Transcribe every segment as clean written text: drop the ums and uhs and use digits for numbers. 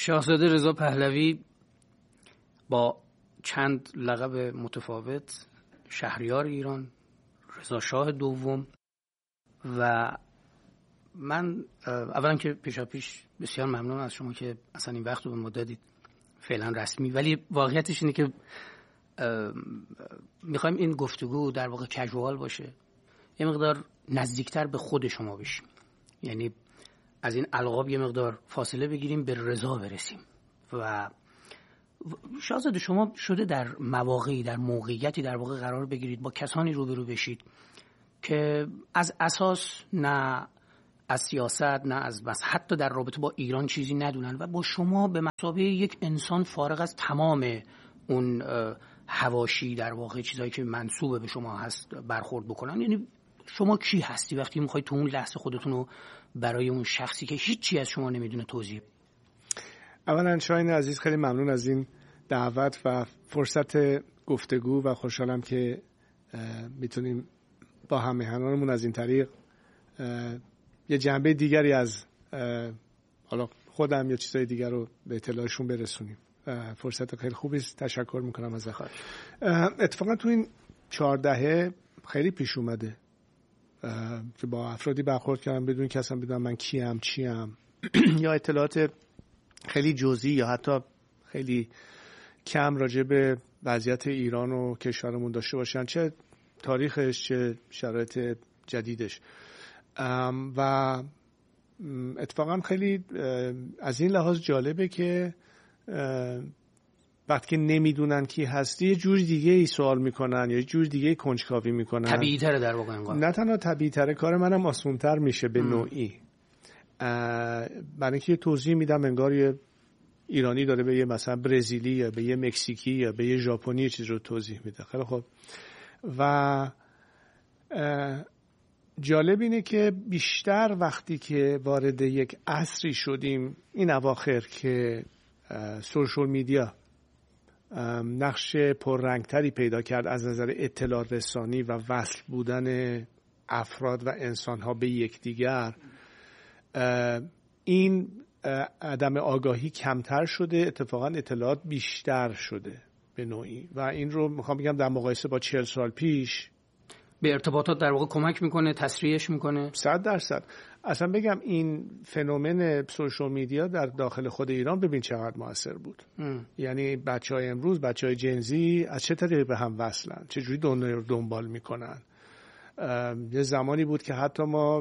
شاهزاده رضا پهلوی با چند لقب متفاوت، شهریار ایران، رضا شاه دوم، و من اولا که پیشاپیش بسیار ممنون از شما که اصلا این وقت رو به ما دادید، فعلا رسمی، ولی واقعیتش اینه که میخوایم این گفتگو در واقع کژوال باشه، یه مقدار نزدیکتر به خود شما بشیم، یعنی از این القاب یه مقدار فاصله بگیریم، به رضا برسیم. و شاهزاده شما شده در مواقعی، در موقعیتی در واقع قرار بگیرید، با کسانی روبرو بشید که از اساس نه از سیاست نه از بس حتی در رابطه با ایران چیزی ندونن و با شما به مثابه یک انسان فارغ از تمام اون حواشی در واقع چیزایی که منسوب به شما هست برخورد بکنن. یعنی شما کی هستی وقتی میخواید تو اون لحظه خودتون رو برای اون شخصی که هیچی از شما نمیدونه توضیح؟ اولا شاهین عزیز خیلی ممنون از این دعوت و فرصت گفتگو و خوشحالم که میتونیم با همراهانمون از این طریق یه جنبه دیگری از حالا خودم یا چیزای دیگر رو به اطلاعشون برسونیم. فرصت خیلی خوبی است. تشکر میکنم از خواهش. اتفاقا تو این 4 دهه خیلی پیش اومده که با افرادی برخورد کردم بدون که اصلا بدونم من کیم چیم یا اطلاعات خیلی جزئی یا حتی خیلی کم راجع به وضعیت ایران و کشورمون داشته باشن، چه تاریخش چه شرایط جدیدش. و اتفاقا خیلی از این لحاظ جالبه که وقتی که نمیدونن کی هستی یه جور دیگه ای سوال میکنن یا یه جور دیگه کنجکاوی میکنن. طبیعی تره در واقع انگار. نه تنها طبیعی تره، کار منم آسون تر میشه به نوعی. برای اینکه یه توضیح میدم انگار یه ایرانی داره به یه مثلا برزیلی یا به یه مکزیکی یا به یه ژاپنی چیز رو توضیح میده. خیلی خوب. و جالب اینه که بیشتر وقتی که وارد یک عصری شدیم این اواخر که سوشال میدیا نقش پررنگتری پیدا کرد از نظر اطلاع رسانی و وصل بودن افراد و انسانها به یکدیگر، این عدم آگاهی کمتر شده، اتفاقا اطلاعات بیشتر شده به نوعی. و این رو میخوام بگم در مقایسه با 40 سال پیش به ارتباطات در واقع کمک میکنه، تسریعش میکنه 100%. اصلا بگم این فنومن سوشال میدیا در داخل خود ایران ببین چقدر موثر بود. یعنی بچهای امروز، بچهای جنزی از چه طریقی به هم وصلن، چه جوری دنیا رو دنبال میکنن. یه زمانی بود که حتی ما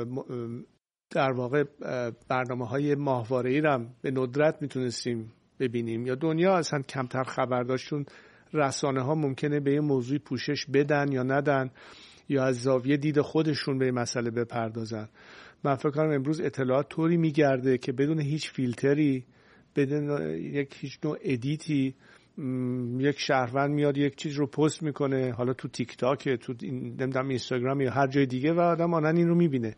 در واقع برنامه‌های ماهواره‌ای رو به ندرت میتونستیم ببینیم یا دنیا اصلا کمتر خبر داشت، چون رسانه‌ها ممکنه به یه موضوعی پوشش بدن یا ندن یا از زاویه دید خودشون به مسئله بپردازن. من فکر کنم امروز اطلاعات طوری میگرده که بدون هیچ فیلتری، بدون هیچ نوع ادیتی، یک شهروند میاد یک چیز رو پست میکنه، حالا تو تیک تاک، تو نمیدونم اینستاگرام یا هر جای دیگه، و آدم آنن این رو میبینه.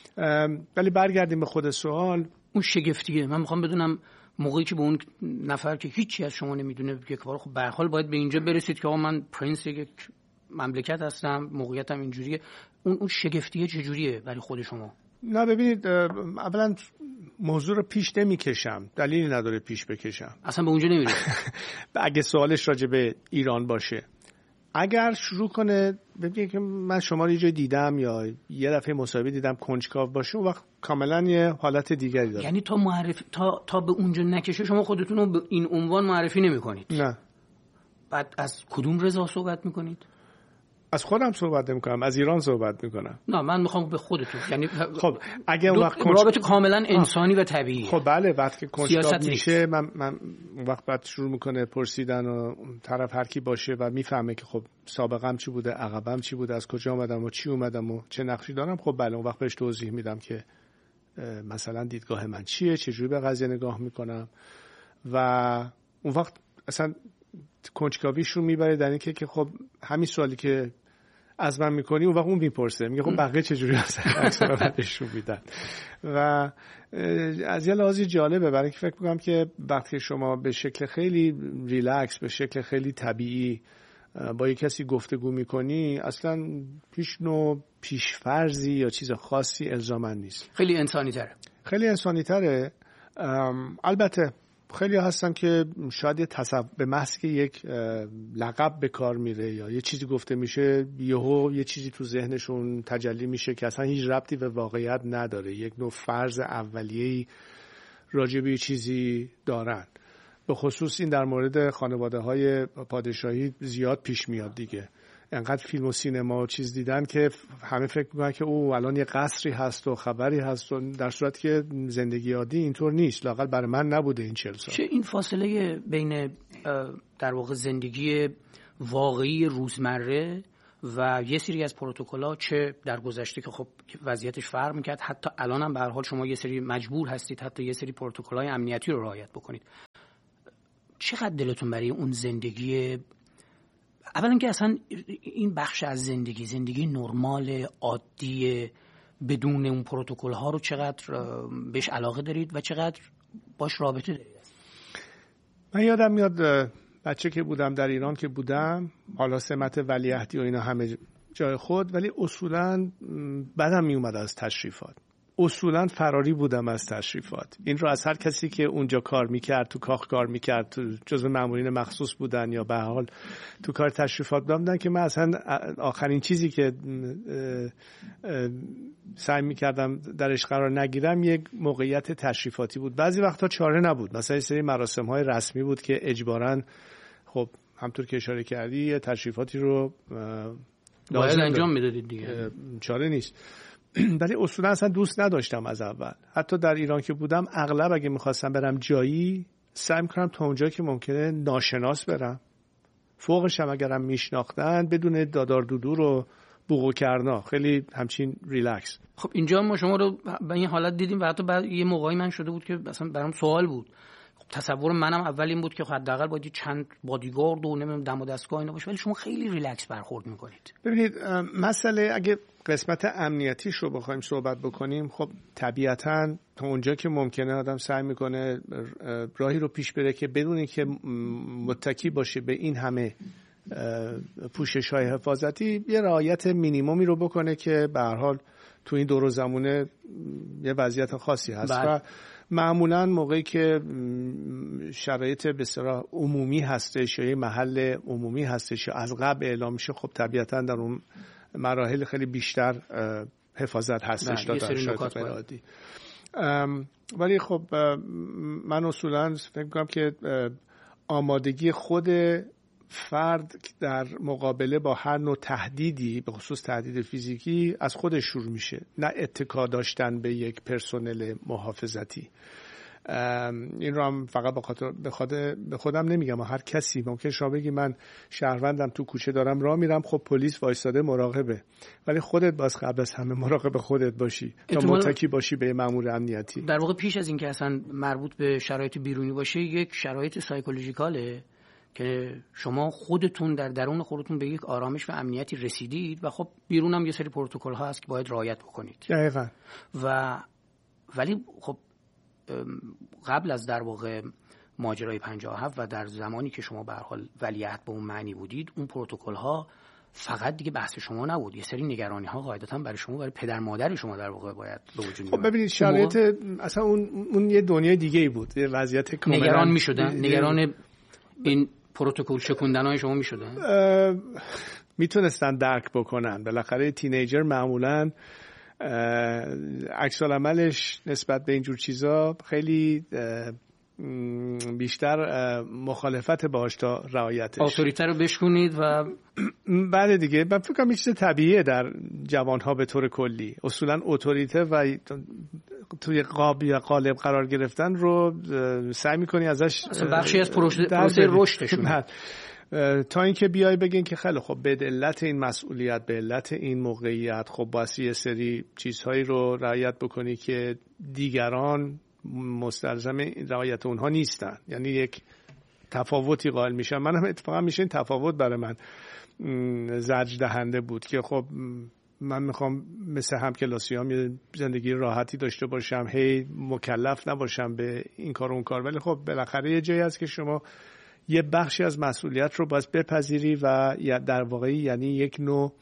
ولی برگردیم به خود سوال، اون شگفتیه. من میخوام بدونم موقعی که به اون نفر که هیچی از شما نمیدونه یک بار، خب به هر حال باید به اینجا برسید که آقا من پرنس یک مملکت هستم، موقعیتم اینجوریه، اون شگفتیه چجوریه برای خود شما؟ نه ببینید، اولا موضوع رو پیش نمیکشم، دلیلی نداره پیش بکشم، اصلا به اونجا نمیره. اگه سوالش راجع به ایران باشه، اگر شروع کنه ببینید که من شما رو یه جای دیدم یا یه دفعه مصاحبه دیدم کنجکاو باشه، اون وقت کاملا یه حالت دیگری داره. یعنی تا به اونجا نکشه شما خودتون رو به این عنوان معرفی نمی‌کنید؟ نه. بعد از کدوم رضا صحبت می‌کنید؟ از خودم صحبت نمی‌کنم، از ایران صحبت می‌کنم. نه من می‌خوام به خودتون، یعنی خب اگه اون وقت رابطه کاملا انسانی و طبیعی. خب بله، وقتی که کنجکاو میشه من اون وقت بعد شروع می‌کنه پرسیدن و طرف هر کی باشه و میفهمه که خب سابقه‌ام چی بوده، عقبم چی بوده، از کجا اومدم و چی اومدم و چه نقشی دارم. خب بله، اون وقت بهش توضیح میدم که مثلا دیدگاه من چیه، چجوری به قضیه نگاه می‌کنم. و اون وقت اصلا کنجکاویش رو میبره در اینکه که خب همین سوالی که از من میکنی اون وقت اون میپرسه، میگه خب بقیه چجوری هستن نشون میدن. و از یه لحاظی جالبه، برای اینکه فکر میکنم که وقتی شما به شکل خیلی ریلکس، به شکل خیلی طبیعی با یک کسی گفتگو میکنی، اصلا هیچ نوع پیشفرضی یا چیز خاصی الزاما نیست. خیلی انسانی تره. خیلی انسانی تره. البته خیلی هستن که شاید به محض که یک لقب به کار میره یا یه چیزی گفته میشه یه چیزی تو ذهنشون تجلی میشه که اصلا هیچ ربطی به واقعیت نداره، یک نوع فرض اولیه‌ای راجع به چیزی دارن. به خصوص این در مورد خانواده‌های پادشاهی زیاد پیش میاد دیگه. انقدر فیلم و سینما و چیز دیدن که همه فکر میکنن که الان یه قصری هست و خبری هست، و در صورتی که زندگی عادی اینطور نیست. لااقل برای من نبوده این 40 سال. چه این فاصله بین در واقع زندگی واقعی روزمره و یه سری از پروتکل‌ها، چه در گذشته که خب وضعیتش فرق می‌کرد، حتی الان هم به هر حال شما یه سری مجبور هستید حتی یه سری پروتکل‌های امنیتی رو رعایت بکنید، چقدر دلتون برای اون زندگی، اولا که اصلا این بخش از زندگی نرمال عادی بدون اون پروتکل ها رو چقدر بهش علاقه دارید و چقدر باش رابطه دارید؟ من یادم میاد بچه که بودم در ایران که بودم، حالا سمت ولیعهدی و اینا همه جای خود، ولی اصولا بدم می اومد از تشریفات. اصولا فراری بودم از تشریفات. این رو از هر کسی که اونجا کار میکرد، تو کاخ کار میکرد، تو جزو مامورین مخصوص بودن یا به هر حال تو کار تشریفات بودن، که من اصلا آخرین چیزی که سعی میکردم درش قرار نگیرم یک موقعیت تشریفاتی بود. بعضی وقتا چاره نبود، مثلا سری مراسم های رسمی بود که اجباراً خب همطور که اشاره کردی تشریفاتی رو باید انجام میدادید دیگه، چاره نیست. ولی اصولا اصلا دوست نداشتم از اول. حتی در ایران که بودم اغلب اگه میخواستم برم جایی سعی میکنم تا اونجا که ممکنه ناشناس برم، فوقش هم اگرم میشناختن بدون دادار دودور و بوق و کرنا، خیلی همچین ریلکس. خب اینجا ما شما رو به این حالت دیدیم و حتی بعد یه موقعی من شده بود که مثلا برام سوال بود، تصور منم اول این بود که حداقل باید چند بادیگارد و نمیدونم دم و دستگاه اینا باشه، ولی شما خیلی ریلکس برخورد میکنید. ببینید مسئله اگه قسمت امنیتیش رو بخوایم صحبت بکنیم، خب طبیعتاً تا اونجا که ممکنه آدم سعی میکنه راهی رو پیش بره که بدون اینکه متکی باشه به این همه پوشش‌های حفاظتی، یه رعایت مینیمومی رو بکنه که به هر حال تو این دور و زمونه یه وضعیت خاصی هست. و معمولاً موقعی که شرایط به اصطلاح عمومی هستش یا یه محل عمومی هستش یا از قبل اعلام میشه، خب طبیعتاً در اون مراحل خیلی بیشتر حفاظت هستش تا در شرایط عادی. ولی خب من اصولاً فکر می‌کنم که آمادگی خود فرد در مقابله با هر نوع تهدیدی، به خصوص تهدید فیزیکی، از خودش شروع میشه، نه اتکا داشتن به یک پرسنل محافظتی. این رو هم فقط به خودم نمیگم، هر کسی ممکن شما بگی من شهروندم تو کوچه دارم راه میرم، خب پلیس وایساده مراقبه، ولی خودت باز قبل از همه مراقب خودت باشی تا متکی باشی به مأمور امنیتی. در واقع پیش از این که اصلا مربوط به شرایط بیرونی باشه، یک شرایط سایکولوژیکاله که شما خودتون در درون خودتون به یک آرامش و امنیتی رسیدید و خب بیرون هم یه سری پروتکل ها هست که باید رعایت بکنید. دقیقاً. ولی خب قبل از در واقع ماجرای 57 و در زمانی که شما به هر حال ولیعهد به اون معنی بودید، اون پروتکل ها فقط دیگه بحث شما نبود، یه سری نگرانی ها قاعدتاً برای شما، برای پدر مادر شما در واقع باید به وجود بیاد. خب ببینید شرایط اصلا اون یه دنیای دیگه ای بود، یه وضعیت کاملا نگران می‌شدن، نگران این پروتکل شکوندن‌های شما می‌شدن؟ میتونستن درک بکنن. بالاخره تینیجر معمولاً عکس العملش نسبت به اینجور چیزا خیلی بیشتر مخالفت باهاش تا رعایتش. اتوریته رو بشکنید و بعد دیگه من فکر کنم این چیز طبیعیه در جوانها به طور کلی. اصولا اتوریته و توی قالب قرار گرفتن رو سعی می‌کنی ازش بخشی از پروسه رشدشون، تا اینکه بیای بگین که خیلی خب به علت این مسئولیت، به علت این موقعیت، خب باید یه سری چیزهایی رو رعایت بکنی که دیگران مستلزم رعایت اونها نیستن، یعنی یک تفاوتی قائل میشن. من هم اتفاقا میشه این تفاوت برای من زجر دهنده بود که خب من میخوام مثل همکلاسیام یه زندگی راحتی داشته باشم، هی مکلف نباشم به این کار و اون کار، ولی خب بالاخره یه جایی هست که شما یه بخشی از مسئولیت رو باید بپذیری و در واقع یعنی یک نوع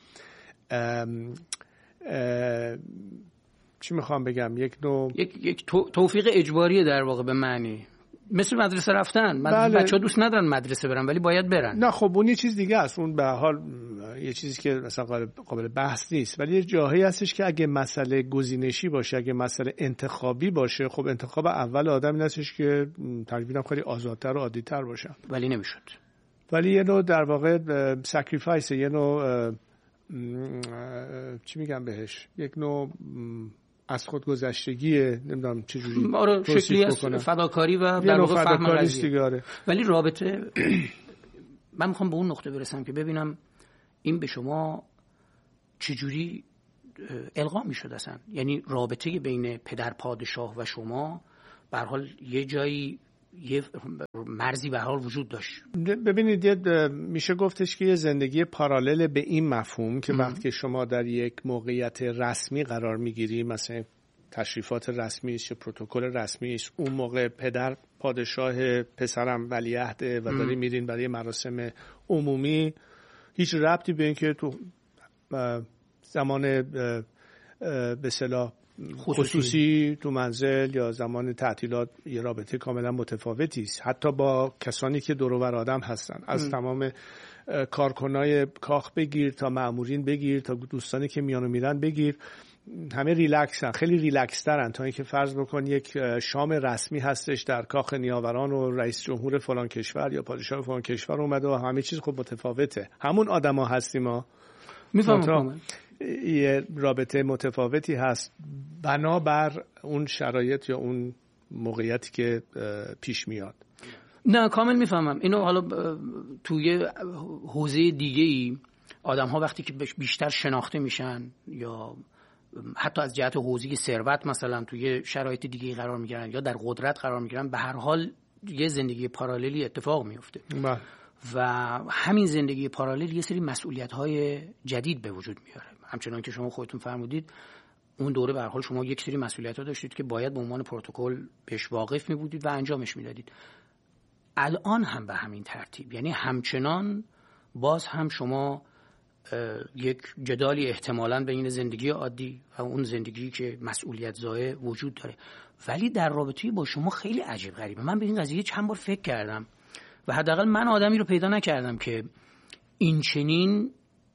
چی میخوام بگم، یک نوع یک توفیق اجباری در واقع به معنی مثل مدرسه رفتن. بچه‌ها دوست ندارن مدرسه برن ولی باید برن. نه خب اون یه چیز دیگه است، اون به هر حال یه چیزی که مثلا قابل بحث نیست، ولی یه جاهایی هستش که اگه مسئله گزینشی باشه، اگه مسئله انتخابی باشه، خب انتخاب اول آدم این هستش که تقریبا خیلی آزادتر و عادی‌تر باشن، ولی نمیشد. ولی یه نوع در واقع سکریفایس، یه نوع چی میگم بهش، یک نوع از خودگذشتگیه، نمیدونم چجوری شکلی از فداکاری و در واقع فهم قضیه. ولی رابطه من میخوام به اون نقطه برسم که ببینم این به شما چجوری القا میشد اصلا، یعنی رابطه بین پدر پادشاه و شما به هر حال یه جایی یه مرزی به هر حال وجود داشت. ببینید میشه گفتش که یه زندگی پارالل به این مفهوم که وقتی شما در یک موقعیت رسمی قرار میگیری، مثلا تشریفات رسمی است، پروتکل رسمی است، اون موقع پدر پادشاه، پسرم ولیعهده و داری میرین برای مراسم عمومی، هیچ ربطی به این که تو زمان به اصطلاح خصوصی تو منزل یا زمان تعطیلات یه رابطه کاملا متفاوتی است، حتی با کسانی که دور و بر آدم هستن، از تمام کارکنای کاخ بگیر تا مأمورین بگیر تا دوستانی که میان و میرن بگیر، همه ریلکسن، خیلی ریلکس ترن تا اینکه فرض بکن یک شام رسمی هستش در کاخ نیاوران و رئیس جمهور فلان کشور یا پادشاه فلان کشور اومده و همه چیز خب متفاوته، همون آدما هستیم ما، میفهمم یه رابطه متفاوتی هست بنابر اون شرایط یا اون موقعیتی که پیش میاد. نه کامل میفهمم اینو. حالا توی حوزه دیگه‌ای آدم‌ها وقتی که بیشتر شناخته میشن یا حتی از جهت حوزه ثروت مثلا توی شرایط دیگه‌ای قرار میگیرن یا در قدرت قرار میگیرن، به هر حال یه زندگی پاراللی اتفاق میفته و همین زندگی پارالل یه سری مسئولیت‌های جدید به وجود میاره. همچنان که شما خودتون فرمودید اون دوره به هر حال شما یک سری مسئولیت‌ها داشتید که باید به عنوان پروتکل بهش واقف می‌بودید و انجامش میدادید. الان هم به همین ترتیب، یعنی همچنان باز هم شما یک جدالی احتمالاً بین زندگی عادی و اون زندگی که مسئولیت زای وجود داره، ولی در رابطه با شما خیلی عجیب غریبه. من به این قضیه چند بار فکر کردم و حداقل من آدمی رو پیدا نکردم که این چنین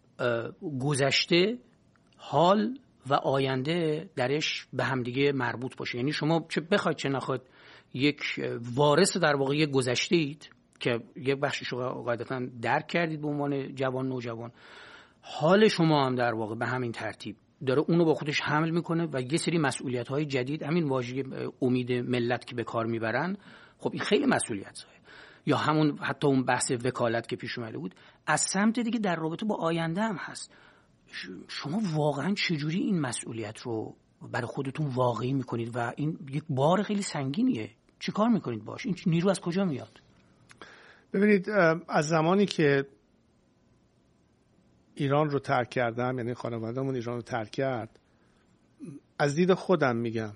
گذشته، حال و آینده درش به همدیگه مربوط باشه. یعنی شما چه بخواید چه نخواید یک وارث در واقع یک گذشته اید که یک بخشش رو قاعدتاً درک کردید به عنوان جوان نوجوان، حال شما هم در واقع به همین ترتیب داره اونو با خودش حمل میکنه و یه سری مسئولیت‌های جدید، همین واژه امید ملت که به کار میبرن، خب این خیلی مسئولیت زایه. یا همون حتی اون بحث وکالت که پیش اومده بود، از سمت دیگه در رابطه با آینده هم هست. شما واقعا چجوری این مسئولیت رو برای خودتون واقعی میکنید و این یک بار خیلی سنگینیه، چی کار میکنید باش؟ این نیرو از کجا میاد؟ ببینید از زمانی که ایران رو ترک کردم، یعنی خانواده‌مون ایران رو ترک کرد، از دید خودم میگم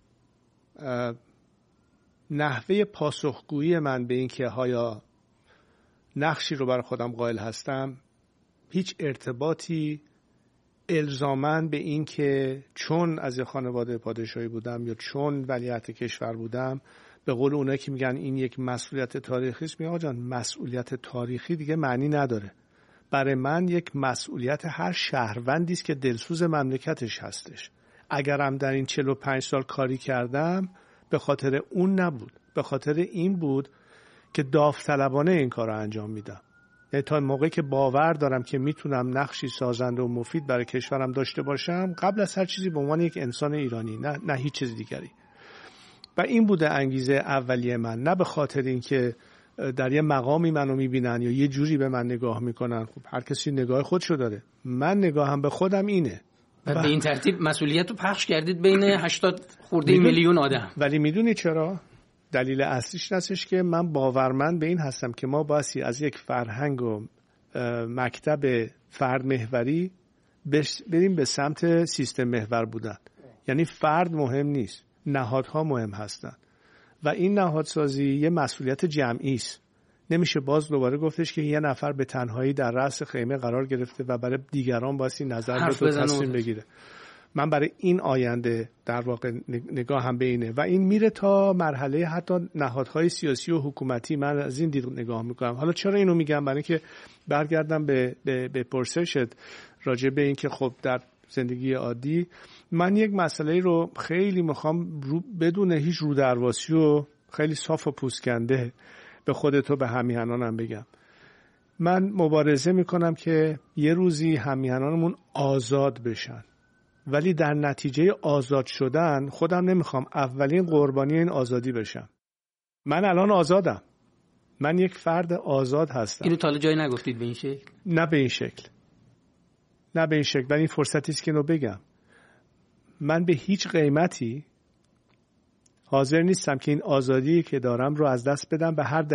نحوه پاسخگویی من به این که آیا نقشی رو برای خودم قائل هستم هیچ ارتباطی الزاماً به این که چون از یه خانواده پادشاهی بودم یا چون ولیعهد کشور بودم، به قول اونایی که میگن این یک مسئولیت تاریخی است، میگم آقا جان مسئولیت تاریخی دیگه معنی نداره. برای من یک مسئولیت هر شهروندی است که دلسوز مملکتش هستش. اگرم در این 45 سال کاری کردم به خاطر اون نبود، به خاطر این بود که داوطلبانه این کار رو انجام میدم. یعنی تا موقعی که باور دارم که میتونم نقشی سازنده و مفید برای کشورم داشته باشم، قبل از هر چیزی به عنوان یک انسان ایرانی، نه هیچ چیز دیگری. و این بوده انگیزه اولیه من، نه به خاطر اینکه در یه مقامی منو میبینن یا یه جوری به من نگاه میکنن. خب هر کسی نگاه خودشو داره، من نگاهم به خودم اینه. و به این ترتیب مسئولیت رو پخش کردید بین 80 خورده میلیون آدم. ولی میدونی چرا؟ دلیل اصلیش هستش که من باورمند به این هستم که ما بایستی از یک فرهنگ و مکتب فرد محوری بریم به سمت سیستم محور بودن. یعنی فرد مهم نیست، نهادها مهم هستن و این نهادسازی یه مسئولیت جمعی است. نمیشه باز دوباره گفتش که یه نفر به تنهایی در رأس خیمه قرار گرفته و برای دیگران بایستی نظر بده و تصمیم بگیره. من برای این آینده در واقع نگاه هم به اینه و این میره تا مرحله حتی نهادهای سیاسی و حکومتی. من از این دید نگاه میکنم. حالا چرا اینو میگم؟ برای که برگردم به پرسشت راجع به این که خب در زندگی عادی من یک مسئله رو خیلی میخوام بدون هیچ رودرواسی و خیلی صاف و پوسکنده به خودت و به همیهنانم بگم. من مبارزه میکنم که یه روزی همیهنانمون آزاد بشن، ولی در نتیجه آزاد شدن خودم نمیخوام اولین قربانی این آزادی بشم. من الان آزادم، من یک فرد آزاد هستم. اینو تا حالا جایی نگفتید به این شکل؟ نه به این شکل، نه به این شکل، ولی این فرصتی است که اینو بگم. من به هیچ قیمتی حاضر نیستم که این آزادی که دارم رو از دست بدم به هر